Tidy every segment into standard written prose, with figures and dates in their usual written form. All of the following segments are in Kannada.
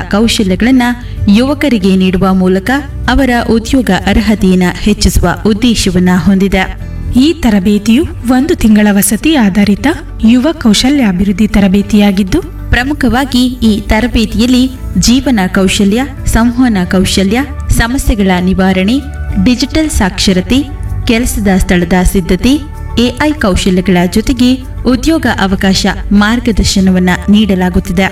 ಕೌಶಲ್ಯಗಳನ್ನು ಯುವಕರಿಗೆ ನೀಡುವ ಮೂಲಕ ಅವರ ಉದ್ಯೋಗ ಅರ್ಹತೆಯನ್ನು ಹೆಚ್ಚಿಸುವ ಉದ್ದೇಶವನ್ನು ಹೊಂದಿದೆ. ಈ ತರಬೇತಿಯು 1 ತಿಂಗಳ ವಸತಿ ಆಧಾರಿತ ಯುವ ಕೌಶಲ್ಯಾಭಿವೃದ್ಧಿ ತರಬೇತಿಯಾಗಿದ್ದು, ಪ್ರಮುಖವಾಗಿ ಈ ತರಬೇತಿಯಲ್ಲಿ ಜೀವನ ಕೌಶಲ್ಯ, ಸಂವಹನ ಕೌಶಲ್ಯ, ಸಮಸ್ಯೆಗಳ ನಿವಾರಣೆ, ಡಿಜಿಟಲ್ ಸಾಕ್ಷರತೆ, ಕೆಲಸದ ಸ್ಥಳದ ಸಿದ್ಧತೆ, ಎಐ ಕೌಶಲ್ಯಗಳ ಜೊತೆಗೆ ಉದ್ಯೋಗ ಅವಕಾಶ ಮಾರ್ಗದರ್ಶನವನ್ನು ನೀಡಲಾಗುತ್ತಿದೆ.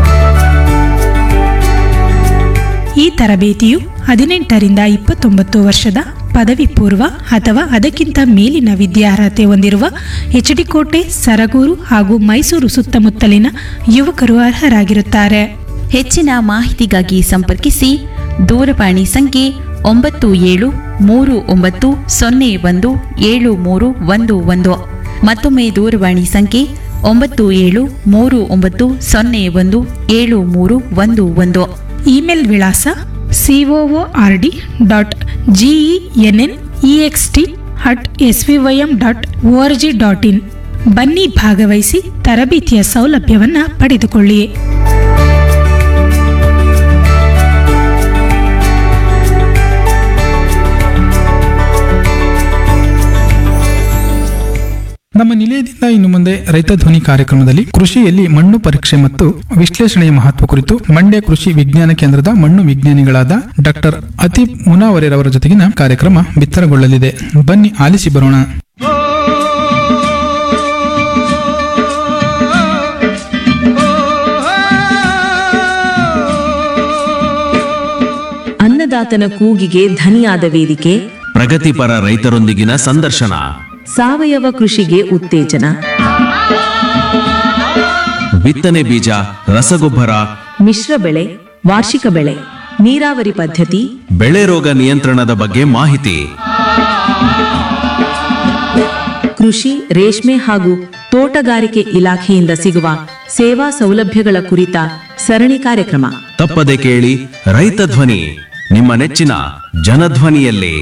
ಈ ತರಬೇತಿಯು 18ರಿಂದ 29 ವರ್ಷದ ಪದವಿ ಪೂರ್ವ ಅಥವಾ ಅದಕ್ಕಿಂತ ಮೇಲಿನ ವಿದ್ಯಾರ್ಹತೆ ಹೊಂದಿರುವ ಎಚ್ಡಿ ಕೋಟೆ, ಸರಗೂರು ಹಾಗೂ ಮೈಸೂರು ಸುತ್ತಮುತ್ತಲಿನ ಯುವಕರು ಅರ್ಹರಾಗಿರುತ್ತಾರೆ. ಹೆಚ್ಚಿನ ಮಾಹಿತಿಗಾಗಿ ಸಂಪರ್ಕಿಸಿ. ದೂರವಾಣಿ ಸಂಖ್ಯೆ 9739017311. ಮತ್ತೊಮ್ಮೆ ದೂರವಾಣಿ ಸಂಖ್ಯೆ 9739017311. ಇಮೇಲ್ ವಿಳಾಸ cord.genext@svym.org.in. ಬನ್ನಿ, ಭಾಗವಹಿಸಿ ತರಬೇತಿಯ ಸೌಲಭ್ಯವನ್ನು ಪಡೆದುಕೊಳ್ಳಿ. ನಮ್ಮ ನಿಲಯದಿಂದ ಇನ್ನು ಮುಂದೆ ರೈತ ಧ್ವನಿ ಕಾರ್ಯಕ್ರಮದಲ್ಲಿ ಕೃಷಿಯಲ್ಲಿ ಮಣ್ಣು ಪರೀಕ್ಷೆ ಮತ್ತು ವಿಶ್ಲೇಷಣೆಯ ಮಹತ್ವ ಕುರಿತು ಮಂಡ್ಯ ಕೃಷಿ ವಿಜ್ಞಾನ ಕೇಂದ್ರದ ಮಣ್ಣು ವಿಜ್ಞಾನಿಗಳಾದ ಡಾಕ್ಟರ್ ಅತೀಬ್ ಮುನಾವರೆರವರ ಜೊತೆಗಿನ ಕಾರ್ಯಕ್ರಮ ಬಿತ್ತರಗೊಳ್ಳಲಿದೆ. ಬನ್ನಿ ಆಲಿಸಿ ಬರೋಣ. ಅನ್ನದಾತನ ಕೂಗಿಗೆ ಧನಿಯಾದ ವೇದಿಕೆ, ಪ್ರಗತಿಪರ ರೈತರೊಂದಿಗಿನ ಸಂದರ್ಶನ, ಸಾವಯವ ಕೃಷಿಗೆ ಉತ್ತೇಜನ, ಬಿತ್ತನೆ ಬೀಜ, ರಸಗೊಬ್ಬರ, ಮಿಶ್ರ ಬೆಳೆ, ವಾರ್ಷಿಕ ಬೆಳೆ, ನೀರಾವರಿ ಪದ್ಧತಿ, ಬೆಳೆ ರೋಗ ನಿಯಂತ್ರಣದ ಬಗ್ಗೆ ಮಾಹಿತಿ, ಕೃಷಿ, ರೇಷ್ಮೆ ಹಾಗೂ ತೋಟಗಾರಿಕೆ ಇಲಾಖೆಯಿಂದ ಸಿಗುವ ಸೇವಾ ಸೌಲಭ್ಯಗಳ ಕುರಿತ ಸರಣಿ ಕಾರ್ಯಕ್ರಮ. ತಪ್ಪದೆ ಕೇಳಿ ರೈತ ಧ್ವನಿ, ನಿಮ್ಮ ನೆಚ್ಚಿನ ಜನಧ್ವನಿಯಲ್ಲಿ.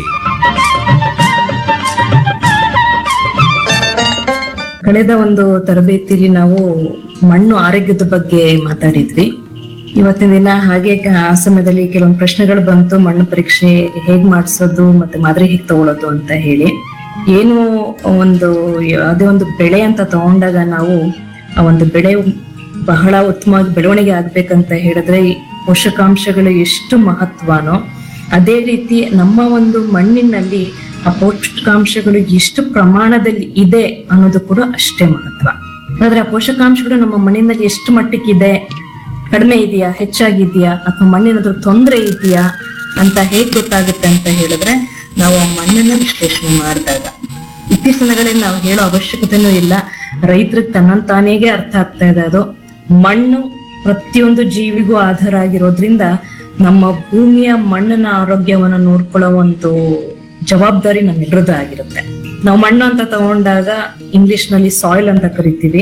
ಕಳೆದ ಒಂದು ತರಬೇತಿಯಲ್ಲಿ ನಾವು ಮಣ್ಣು ಆರೋಗ್ಯದ ಬಗ್ಗೆ ಮಾತಾಡಿದ್ವಿ. ಇವತ್ತಿನ ದಿನ ಹಾಗೆ ಆ ಸಮಯದಲ್ಲಿ ಕೆಲವೊಂದು ಪ್ರಶ್ನೆಗಳು ಬಂತು, ಮಣ್ಣು ಪರೀಕ್ಷೆ ಹೇಗ್ ಮಾಡಿಸೋದು ಮತ್ತೆ ಮಾದರಿ ಹೇಗ್ ತಗೊಳ್ಳೋದು ಅಂತ ಹೇಳಿ. ಏನು ಒಂದು ಯಾವುದೇ ಒಂದು ಬೆಳೆ ಅಂತ ತಗೊಂಡಾಗ ನಾವು ಆ ಒಂದು ಬೆಳೆ ಬಹಳ ಉತ್ತಮವಾಗಿ ಬೆಳವಣಿಗೆ ಆಗ್ಬೇಕಂತ ಹೇಳಿದ್ರೆ ಪೋಷಕಾಂಶಗಳು ಎಷ್ಟು ಮಹತ್ವನೋ ಅದೇ ರೀತಿ ನಮ್ಮ ಒಂದು ಮಣ್ಣಿನಲ್ಲಿ ಆ ಪೋಷಕಾಂಶಗಳು ಎಷ್ಟು ಪ್ರಮಾಣದಲ್ಲಿ ಇದೆ ಅನ್ನೋದು ಕೂಡ ಅಷ್ಟೇ ಮಹತ್ವ. ಆದ್ರೆ ಆ ಪೋಷಕಾಂಶಗಳು ನಮ್ಮ ಮಣ್ಣಿನಲ್ಲಿ ಎಷ್ಟು ಮಟ್ಟಕ್ಕಿದೆ, ಕಡಿಮೆ ಇದೆಯಾ, ಹೆಚ್ಚಾಗಿದೆಯಾ, ಅಥವಾ ಮಣ್ಣಿನ ತೊಂದರೆ ಇದೆಯಾ ಅಂತ ಹೇಗ್ ಗೊತ್ತಾಗುತ್ತೆ ಅಂತ ಹೇಳಿದ್ರೆ ನಾವು ಆ ಮಣ್ಣನ್ನ ವಿಶ್ಲೇಷಣೆ ಮಾಡಿದಾಗ. ಇತ್ತೀಚಿನ ದಿನಗಳಲ್ಲಿ ನಾವು ಹೇಳೋ ಅವಶ್ಯಕತೆನೂ ಇಲ್ಲ, ರೈತರಿಗೆ ತನ್ನಂತಾನೇಗೆ ಅರ್ಥ ಆಗ್ತಾ ಇದೆ. ಅದು ಮಣ್ಣು ಪ್ರತಿಯೊಂದು ಜೀವಿಗೂ ಆಧಾರ ಆಗಿರೋದ್ರಿಂದ ನಮ್ಮ ಭೂಮಿಯ ಮಣ್ಣಿನ ಆರೋಗ್ಯವನ್ನು ನೋಡ್ಕೊಳ್ಳೋ ಒಂದು ಜವಾಬ್ದಾರಿ ನಮ್ಮೆಲ್ಲರದ್ದು ಆಗಿರುತ್ತೆ. ನಾವು ಮಣ್ಣು ಅಂತ ತಗೊಂಡಾಗ ಇಂಗ್ಲಿಷ್ ನಲ್ಲಿ ಸಾಯಿಲ್ ಅಂತ ಕರಿತೀವಿ,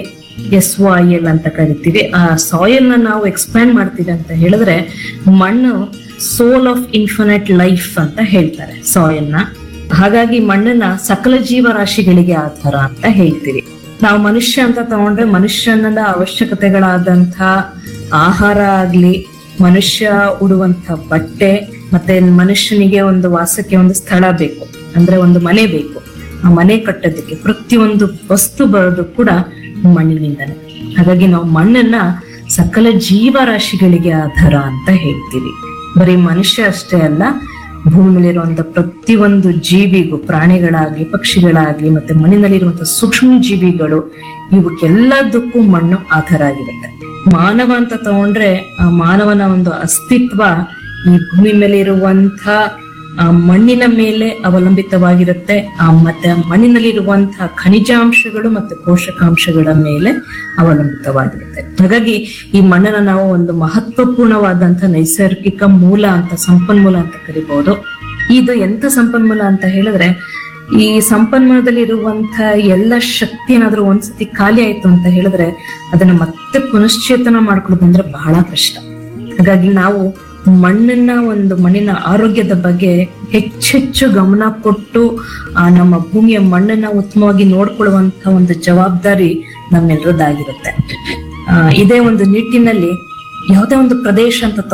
SOIL ಅಂತ ಕರಿತೀವಿ. ಆ ಸಾಯಿಲ್ ನ ನಾವು ಎಕ್ಸ್ಪ್ಯಾಂಡ್ ಮಾಡ್ತೀವಿ ಅಂತ ಹೇಳಿದ್ರೆ ಮಣ್ಣು ಸೋಲ್ ಆಫ್ ಇನ್ಫಿನಿಟ್ ಲೈಫ್ ಅಂತ ಹೇಳ್ತಾರೆ ಸಾಯಿಲ್ ನ. ಹಾಗಾಗಿ ಮಣ್ಣನ್ನ ಸಕಲ ಜೀವರಾಶಿಗಳಿಗೆ ಆಧಾರ ಅಂತ ಹೇಳ್ತೀವಿ. ನಾವು ಮನುಷ್ಯ ಅಂತ ತಗೊಂಡ್ರೆ ಮನುಷ್ಯನ ಅವಶ್ಯಕತೆಗಳಾದಂಥ ಆಹಾರ ಆಗ್ಲಿ, ಮನುಷ್ಯ ಉಡುವಂತ ಬಟ್ಟೆ, ಮತ್ತೆ ಮನುಷ್ಯನಿಗೆ ಒಂದು ವಾಸಕ್ಕೆ ಒಂದು ಸ್ಥಳ ಬೇಕು, ಅಂದ್ರೆ ಒಂದು ಮನೆ ಬೇಕು. ಆ ಮನೆ ಕಟ್ಟೋದಕ್ಕೆ ಪ್ರತಿಯೊಂದು ವಸ್ತು ಬರೋದು ಕೂಡ ಮಣ್ಣಿನಿಂದನೇ. ಹಾಗಾಗಿ ನಾವು ಮಣ್ಣನ್ನ ಸಕಲ ಜೀವರಾಶಿಗಳಿಗೆ ಆಧಾರ ಅಂತ ಹೇಳ್ತೀವಿ. ಬರೀ ಮನುಷ್ಯ ಅಷ್ಟೇ ಅಲ್ಲ, ಭೂಮಿ ಮೇಲಿರುವಂತ ಪ್ರತಿಯೊಂದು ಜೀವಿಗೂ, ಪ್ರಾಣಿಗಳಾಗ್ಲಿ, ಪಕ್ಷಿಗಳಾಗ್ಲಿ, ಮತ್ತೆ ಮಣ್ಣಿನಲ್ಲಿರುವಂತಹ ಸೂಕ್ಷ್ಮ ಜೀವಿಗಳು, ಇವಕ್ಕೆಲ್ಲದಕ್ಕೂ ಮಣ್ಣು ಆಧಾರ ಆಗಿರುತ್ತೆ. ಮಾನವ ಅಂತ ತಗೊಂಡ್ರೆ ಆ ಮಾನವನ ಒಂದು ಅಸ್ತಿತ್ವ ಈ ಭೂಮಿ ಮೇಲೆ ಇರುವಂತ ಮಣ್ಣಿನ ಮೇಲೆ ಅವಲಂಬಿತವಾಗಿರುತ್ತೆ. ಮತ್ತೆ ಮಣ್ಣಿನಲ್ಲಿರುವಂತಹ ಖನಿಜಾಂಶಗಳು ಮತ್ತೆ ಪೋಷಕಾಂಶಗಳ ಮೇಲೆ ಅವಲಂಬಿತವಾಗಿರುತ್ತೆ. ಹಾಗಾಗಿ ಈ ಮಣ್ಣನ್ನ ನಾವು ಒಂದು ಮಹತ್ವಪೂರ್ಣವಾದಂತ ನೈಸರ್ಗಿಕ ಮೂಲ ಅಂತ, ಸಂಪನ್ಮೂಲ ಅಂತ ಕರಿಬಹುದು. ಇದು ಎಂತ ಸಂಪನ್ಮೂಲ ಅಂತ ಹೇಳಿದ್ರೆ, ಈ ಸಂಪನ್ಮೂಲದಲ್ಲಿ ಇರುವಂತ ಎಲ್ಲ ಶಕ್ತಿ ಏನಾದ್ರೂ ಒಂದ್ಸತಿ ಖಾಲಿ ಆಯ್ತು ಅಂತ ಹೇಳಿದ್ರೆ ಅದನ್ನ ಮತ್ತೆ ಪುನಶ್ಚೇತನ ಮಾಡ್ಕೊಳ್ಳೋದಂದ್ರೆ ಬಹಳ ಕಷ್ಟ. ಹಾಗಾಗಿ ನಾವು ಮಣ್ಣಿನ ಆರೋಗ್ಯದ ಬಗ್ಗೆ ಹೆಚ್ಚೆಚ್ಚು ಗಮನ ಕೊಟ್ಟು ನಮ್ಮ ಭೂಮಿಯ ಮಣ್ಣನ್ನ ಉತ್ತಮವಾಗಿ ನೋಡ್ಕೊಳ್ಳುವಂತ ಒಂದು ಜವಾಬ್ದಾರಿ ನಮ್ಮೆಲ್ಲರದ್ದಾಗಿರುತ್ತೆ. ಇದೇ ಒಂದು ನಿಟ್ಟಿನಲ್ಲಿ ಯಾವುದೇ ಒಂದು ಪ್ರದೇಶ ಅಂತ